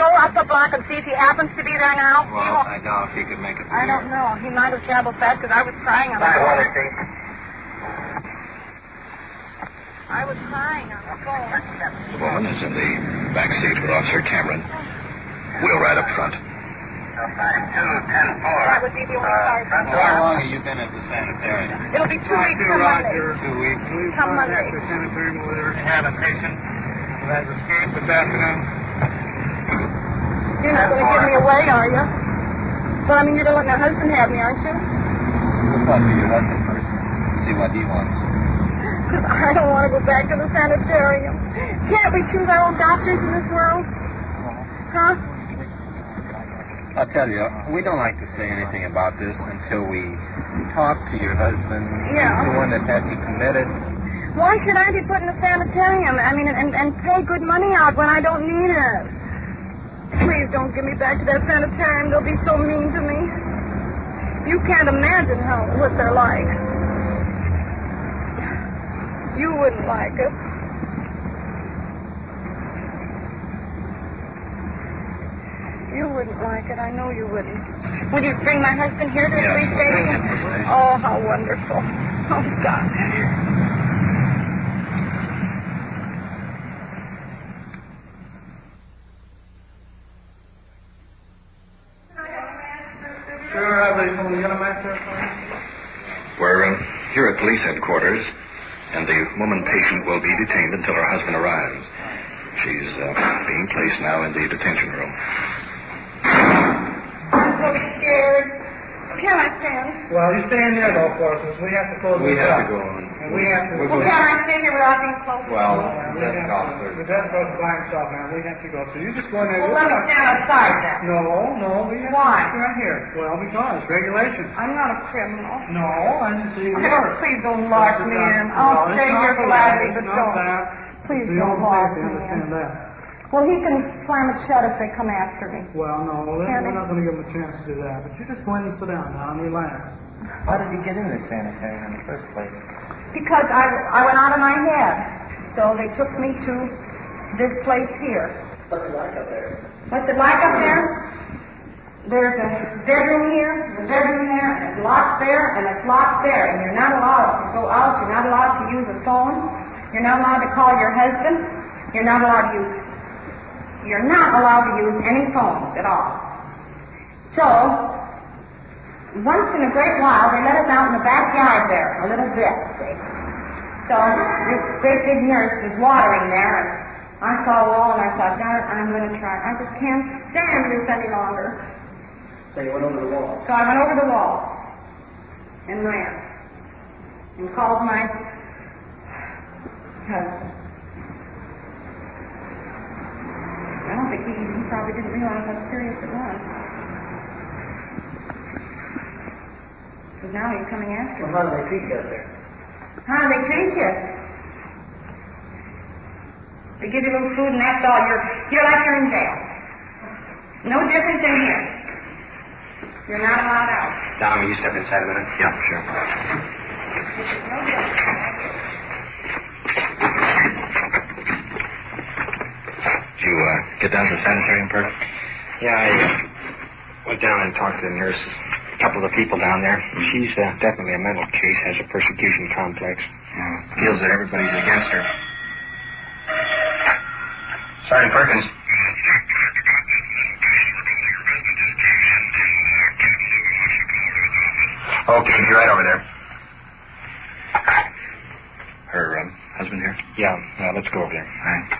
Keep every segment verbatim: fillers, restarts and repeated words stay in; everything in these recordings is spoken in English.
go up the block and see if he happens to be there now? Well, I doubt if he could make it. I don't know. He might have traveled fast because I was crying on the phone. I was crying on the phone. The woman is in the back seat with Officer Cameron. Wheel right up front. That would be the only car. How long have you been at the sanitarium? It'll be two weeks from Monday. Two weeks. Come Monday. The sanitarium over there. I had a patient who has escaped this afternoon. You're not going to give me away, are you? Well, I mean, you're going to let my husband have me, aren't you? We'll talk to your husband first. See what he wants. Because I don't want to go back to the sanitarium. Can't we choose our own doctors in this world? Huh? I'll tell you, we don't like to say anything about this until we talk to your husband. Yeah. The one that had you committed. Why should I be put in a sanitarium? I mean, and, and pay good money out when I don't need it. Please don't give me back to that sanitarium. They'll be so mean to me. You can't imagine how what they're like. You wouldn't like it. You wouldn't like it. I know you wouldn't. Would you bring my husband here to the Yeah, police we'll bring station? him to the station. Oh, how wonderful. Oh, God. Sure, have they some yellow match there for you? We're uh, here at police headquarters, and the woman patient will be detained until her husband arrives. She's uh, being placed now in the detention room. I'm so scared. Can I stand? Well, you stay in there, though, for us, because we have to close We this have up. to go on. And we have to... Well, can I stay here without being close? Well, we that's have officer. to, the desk goes by himself, man. We have to go. So you just go in there. Well, let me stand outside then. No, no, we have Why? to stay right here. Well, because regulations. I'm not a criminal. No, I didn't see you Oh, were. please don't lock me in. I'll No, stay it's not here that. gladly, It's but not don't. that. Please We don't don't lock say me to understand in. that. Well, he can slam it shut if they come after me. Well, no, we're Can't we're I- not going to give him a chance to do that. But you just go in and sit down now and relax. How did he get in the sanitarium in the first place? Because I, I went out of my head. So they took me to this place here. What's it like up there? What's it like up there? There's a bedroom here, a bedroom there, and it's locked there, and it's locked there. And you're not allowed to go out. You're not allowed to use a phone. You're not allowed to call your husband. You're not allowed to use... You're not allowed to use any phones at all. So, once in a great while, they let us out in the backyard there, a little bit, see. So, this great big nurse was watering there, and I saw a wall, and I thought, darn it, I'm going to try. I just can't stand this any longer. So you went over the wall. So I went over the wall and ran and called my husband. I don't think he, he probably didn't realize how serious it was. Because now he's coming after me. How do they treat you out there? How do they treat you? They give you a little food and that's all. You're, you're like you're in jail. No difference in here. You're not allowed out. Tom, will you step inside a minute? Yeah, sure. No difference. Did you uh, get down to the sanitarium, Perk? Yeah, I uh, went down and talked to the nurse, a couple of the people down there. She's uh, definitely a mental case, has a persecution complex. Yeah, feels that everybody's against her. Sergeant Perkins. Okay, be right over there. Her um, husband here? Yeah, uh, let's go over there. All right.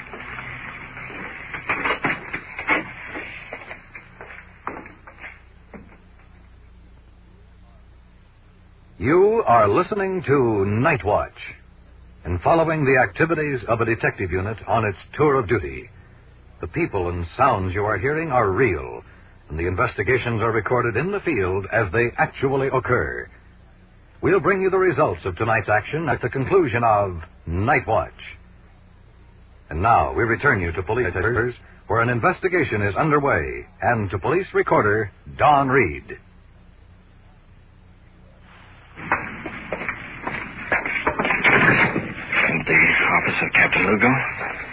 You are listening to Night Watch and following the activities of a detective unit on its tour of duty. The people and sounds you are hearing are real, and the investigations are recorded in the field as they actually occur. We'll bring you the results of tonight's action at the conclusion of Night Watch. And now we return you to police headquarters, where an investigation is underway, and to police recorder Don Reed. And the office of Captain Lugo?